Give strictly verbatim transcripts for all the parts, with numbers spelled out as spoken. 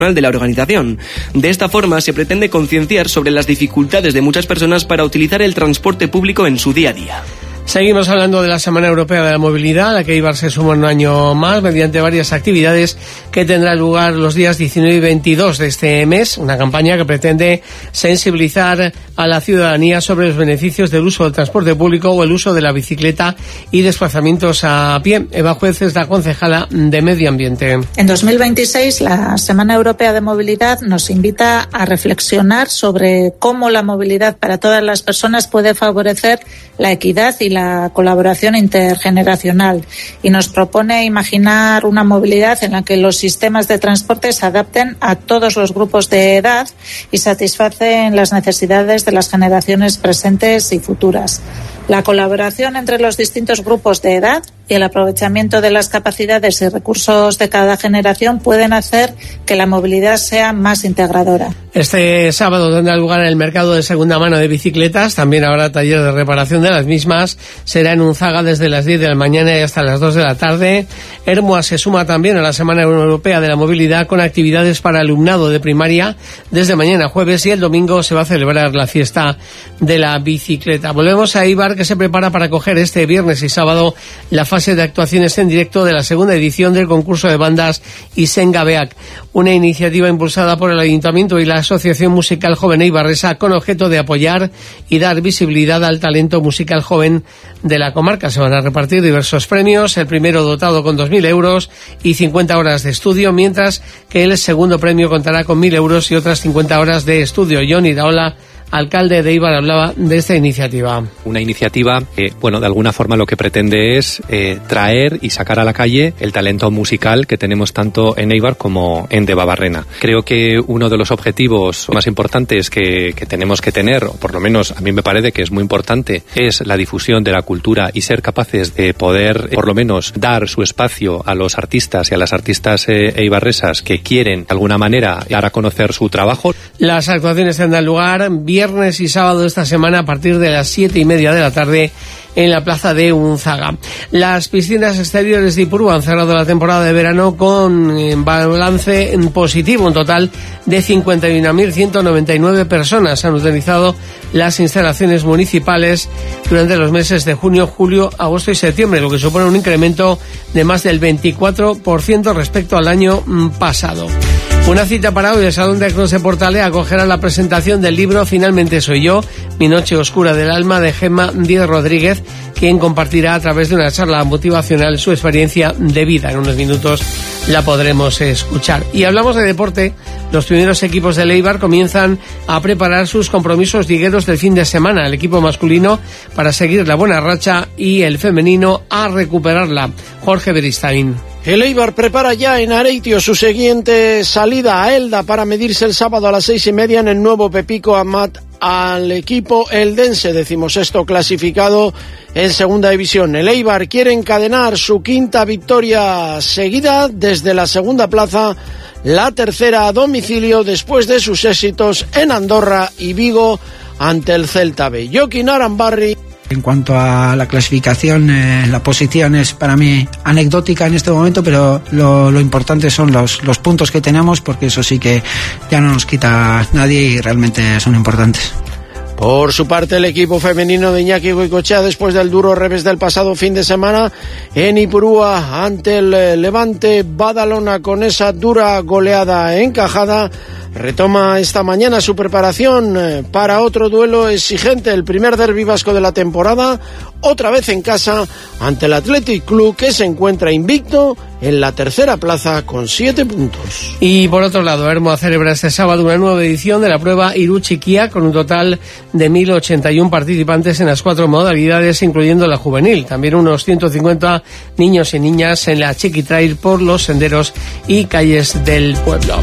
de la organización. De esta forma se pretende concienciar sobre las dificultades de muchas personas para utilizar el transporte público en su día a día. Seguimos hablando de la Semana Europea de la Movilidad, a la que Eibar se suma un año más mediante varias actividades que tendrán lugar los días diecinueve y veintidós de este mes, una campaña que pretende sensibilizar a la ciudadanía sobre los beneficios del uso del transporte público o el uso de la bicicleta y desplazamientos a pie. Eva Juez es la concejala de Medio Ambiente. En dos mil veintiséis, la Semana Europea de Movilidad nos invita a reflexionar sobre cómo la movilidad para todas las personas puede favorecer la equidad y la colaboración intergeneracional, y nos propone imaginar una movilidad en la que los sistemas de transporte se adapten a todos los grupos de edad y satisfacen las necesidades de las generaciones presentes y futuras. La colaboración entre los distintos grupos de edad y el aprovechamiento de las capacidades y recursos de cada generación pueden hacer que la movilidad sea más integradora. Este sábado tendrá lugar el mercado de segunda mano de bicicletas, también habrá taller de reparación de las mismas, será en Unzaga desde las diez de la mañana y hasta las dos de la tarde. Ermua se suma también a la Semana Europea de la Movilidad con actividades para alumnado de primaria desde mañana jueves, y el domingo se va a celebrar la fiesta de la bicicleta. Volvemos a Eibar, que se prepara para acoger este viernes y sábado la fase de actuaciones en directo de la segunda edición del concurso de bandas Isenga Beak, una iniciativa impulsada por el Ayuntamiento y la Asociación Musical Joven Eibarresa con objeto de apoyar y dar visibilidad al talento musical joven de la comarca. Se van a repartir diversos premios, el primero dotado con dos mil euros y cincuenta horas de estudio, mientras que el segundo premio contará con mil euros y otras cincuenta horas de estudio. Johnny Daola, alcalde de Eibar, hablaba de esta iniciativa. Una iniciativa que, bueno, de alguna forma lo que pretende es eh, traer y sacar a la calle el talento musical que tenemos tanto en Eibar como en Debabarrena. Creo que uno de los objetivos más importantes que, que tenemos que tener, o por lo menos a mí me parece que es muy importante, es la difusión de la cultura y ser capaces de poder, eh, por lo menos, dar su espacio a los artistas y a las artistas eh, eibarresas que quieren, de alguna manera, dar a conocer su trabajo. Las actuaciones tendrán lugar bien viernes y sábado de esta semana a partir de las siete y media de la tarde en la plaza de Unzaga. Las piscinas exteriores de Ipurúa han cerrado la temporada de verano con eh, balance positivo. Un total de cincuenta y una mil ciento noventa y nueve personas han utilizado las instalaciones municipales durante los meses de junio, julio, agosto y septiembre, lo que supone un incremento de más del veinticuatro por ciento respecto al año pasado. Una cita para hoy: el Salón de Actos de Portalea acogerá la presentación del libro Finalmente soy yo, mi noche oscura del alma, de Gemma Díez Rodríguez, quien compartirá a través de una charla motivacional su experiencia de vida. En unos minutos la podremos escuchar. Y hablamos de deporte. Los primeros equipos de Eibar comienzan a preparar sus compromisos ligueros del fin de semana. El equipo masculino para seguir la buena racha y el femenino a recuperarla. Jorge Beristain. El Eibar prepara ya en Areitio su siguiente salida a Elda para medirse el sábado a las seis y media en el nuevo Pepico Amat al equipo eldense, decimosexto clasificado en segunda división. El Eibar quiere encadenar su quinta victoria seguida desde la segunda plaza, la tercera a domicilio después de sus éxitos en Andorra y Vigo ante el Celta B. Joaquín Arambarri. En cuanto a la clasificación, eh, la posición es para mí anecdótica en este momento, pero lo, lo importante son los, los puntos que tenemos, porque eso sí que ya no nos quita nadie y realmente son importantes. Por su parte, el equipo femenino de Iñaki Goicoechea, después del duro revés del pasado fin de semana en Ipurúa ante el Levante Badalona, con esa dura goleada encajada, retoma esta mañana su preparación para otro duelo exigente, el primer derbi vasco de la temporada, otra vez en casa ante el Athletic Club, que se encuentra invicto en la tercera plaza con siete puntos. Y por otro lado, Ermua celebra este sábado una nueva edición de la prueba Iruchiquia con un total de mil ochenta y uno participantes en las cuatro modalidades, incluyendo la juvenil. También unos ciento cincuenta niños y niñas en la Chiqui Trail por los senderos y calles del pueblo.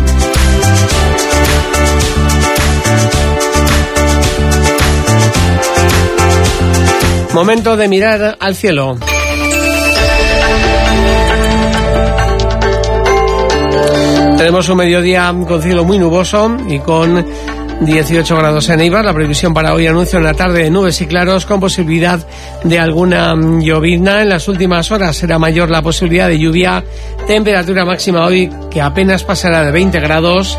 Momento de mirar al cielo. Tenemos un mediodía con cielo muy nuboso y con dieciocho grados en Eibar. La previsión para hoy anuncia una tarde de nubes y claros con posibilidad de alguna llovizna. En las últimas horas será mayor la posibilidad de lluvia. Temperatura máxima hoy que apenas pasará de veinte grados.